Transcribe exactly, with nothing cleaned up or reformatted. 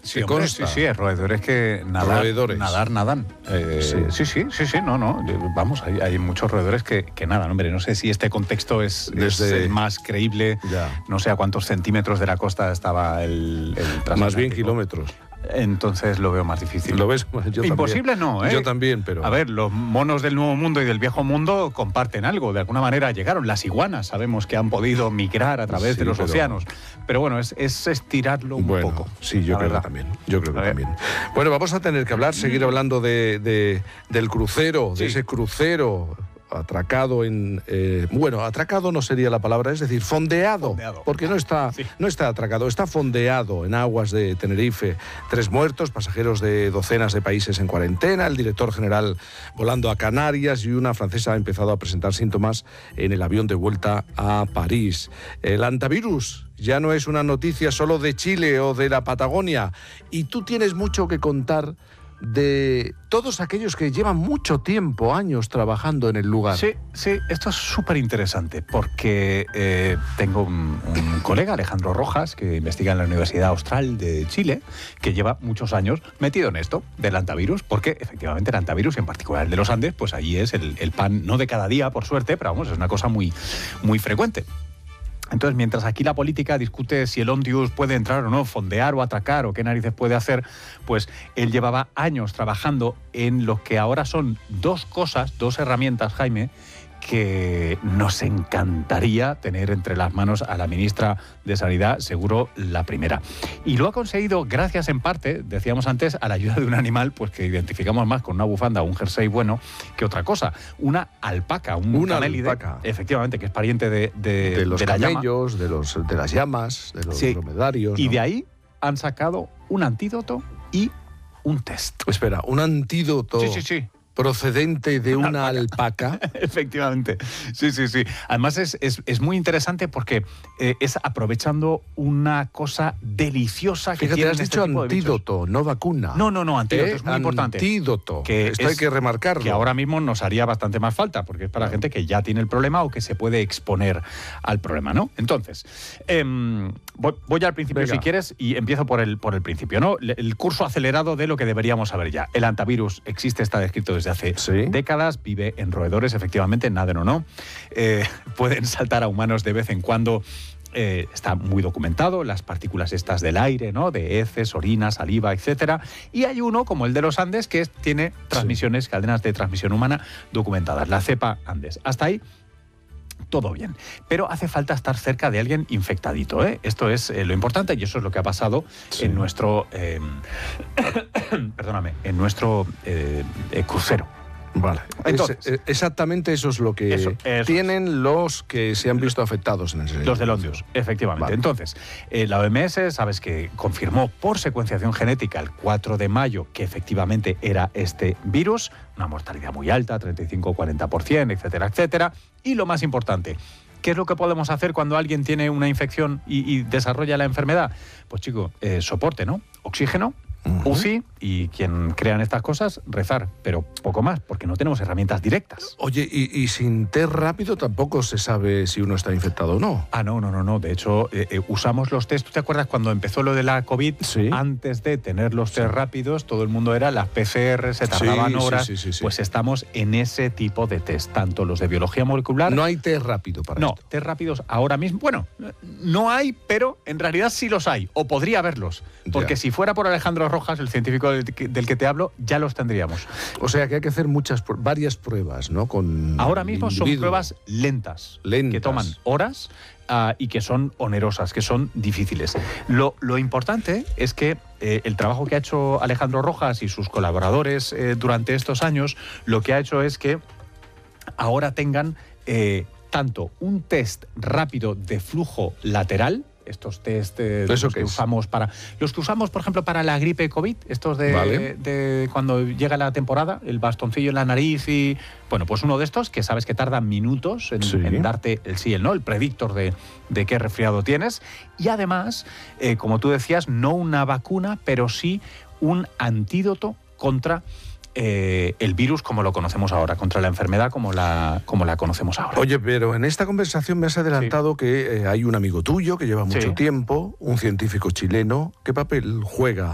Sí, hombre, sí, sí, roedores que nadar, roedores. nadar, nadan. Eh, sí. sí, sí, sí, sí, no, no. Vamos, hay, hay muchos roedores que, que nadan. Hombre, no sé si este contexto es, Desde... es el más creíble. Ya. No sé a cuántos centímetros de la costa estaba el, el Más bien kilómetros. Entonces lo veo más difícil. ¿Lo ves? Yo Imposible también. no, ¿eh? Yo también, pero... A ver, los monos del Nuevo Mundo y del Viejo Mundo comparten algo. De alguna manera llegaron. Las iguanas sabemos que han podido migrar a través sí, de los pero... océanos. Pero bueno, es, es estirarlo un bueno, poco. Sí, yo creo verdad. que también. Yo creo que también. Bueno, vamos a tener que hablar, seguir hablando de, de, del crucero, sí. de ese crucero... atracado en... Eh, bueno, atracado no sería la palabra, es decir, fondeado, fondeado. porque no está, sí. no está atracado, está fondeado en aguas de Tenerife. Tres muertos, pasajeros de docenas de países en cuarentena, el director general volando a Canarias y una francesa ha empezado a presentar síntomas en el avión de vuelta a París. El antivirus ya no es una noticia solo de Chile o de la Patagonia y tú tienes mucho que contar de todos aquellos que llevan mucho tiempo, años trabajando en el lugar. Sí, sí, esto es súper interesante porque eh, tengo un, un colega, Alejandro Rojas, que investiga en la Universidad Austral de Chile, que lleva muchos años metido en esto del antivirus, porque efectivamente el antivirus, en particular el de los Andes, pues allí es el, el pan, no de cada día, por suerte, pero vamos, es una cosa muy, muy frecuente. Entonces, mientras aquí la política discute si el Ondius puede entrar o no, fondear o atracar o qué narices puede hacer, pues él llevaba años trabajando en lo que ahora son dos cosas, dos herramientas, Jaime, que nos encantaría tener entre las manos a la ministra de Sanidad, seguro la primera. Y lo ha conseguido gracias en parte, decíamos antes, a la ayuda de un animal pues que identificamos más con una bufanda o un jersey bueno que otra cosa. Una alpaca, un una camélide, alpaca. Efectivamente, que es pariente de, de, de los de la camellos, llama. de, los, de las llamas, de los sí. dromedarios. Y ¿no? de ahí han sacado un antídoto y un test. Espera, un antídoto... Sí, sí, sí. procedente de una, una alpaca. alpaca. Efectivamente, sí, sí, sí. Además es, es, es muy interesante porque eh, es aprovechando una cosa deliciosa que Fíjate, tienen has este dicho tipo de antídoto, bichos. no vacuna. No, no, no, antídoto, ¿Eh? es muy importante. Antídoto, que esto es, hay que remarcarlo. Que ahora mismo nos haría bastante más falta, porque es para la gente que ya tiene el problema o que se puede exponer al problema, ¿no? Entonces, eh, voy, voy al principio Venga. si quieres y empiezo por el, por el principio, ¿no? El curso acelerado de lo que deberíamos saber ya. El antivirus existe, está descrito desde hace ¿Sí? décadas. Vive en roedores, efectivamente, naden o no. Eh, pueden saltar a humanos de vez en cuando. Eh, está muy documentado, las partículas estas del aire, ¿no? De heces, orina, saliva, etcétera. Y hay uno, como el de los Andes, que es, tiene transmisiones, sí. cadenas de transmisión humana documentadas. La cepa Andes. Hasta ahí todo bien. Pero hace falta estar cerca de alguien infectadito, ¿eh? Esto es eh, lo importante y eso es lo que ha pasado sí. en nuestro... Eh, perdóname, en nuestro eh, eh, crucero. Vale. Entonces, es, exactamente eso es lo que eso, eso tienen es. los que se han visto afectados en ese Los del Ondius, efectivamente. Vale. Entonces, eh, la O M S, sabes que confirmó por secuenciación genética el cuatro de mayo que efectivamente era este virus, una mortalidad muy alta, treinta y cinco a cuarenta por ciento, etcétera, etcétera. Y lo más importante, ¿qué es lo que podemos hacer cuando alguien tiene una infección y, y desarrolla la enfermedad? Pues chico, eh, soporte, ¿no? Oxígeno, Uh-huh. U C I y quien crean estas cosas, rezar, pero poco más, porque no tenemos herramientas directas. Oye, y, y sin test rápido tampoco se sabe si uno está infectado o no. Ah, no, no, no, no. De hecho, eh, eh, usamos los test. ¿Tú te acuerdas cuando empezó lo de la COVID? Sí. Antes de tener los test sí. rápidos, todo el mundo era las P C R, se tardaban sí, horas. Sí, sí, sí, sí. Pues estamos en ese tipo de test, tanto los de biología molecular. No hay test rápido para no, esto. No, test rápidos ahora mismo. Bueno, no hay, pero en realidad sí los hay, o podría haberlos. Porque ya. si fuera por Alejandro Rojas, el científico del que, del que te hablo, ya los tendríamos. O sea que hay que hacer muchas, varias pruebas, ¿no? Con ahora mismo son pruebas lentas, lentas, que toman horas uh, y que son onerosas, que son difíciles. Lo, lo importante es que eh, el trabajo que ha hecho Alejandro Rojas y sus colaboradores eh, durante estos años, lo que ha hecho es que ahora tengan eh, tanto un test rápido de flujo lateral, estos test eh, ¿Eso los que es? usamos para los que usamos por ejemplo para la gripe COVID, estos de, vale. de cuando llega la temporada, el bastoncillo en la nariz y bueno, pues uno de estos que sabes que tarda minutos en, sí. en darte el sí, el no, el predictor de, de qué resfriado tienes y además, eh, como tú decías, no una vacuna, pero sí un antídoto contra Eh, el virus como lo conocemos ahora, contra la enfermedad como la, como la conocemos ahora. Oye, pero en esta conversación me has adelantado sí. que eh, hay un amigo tuyo que lleva mucho sí. tiempo, un científico chileno. ¿Qué papel juega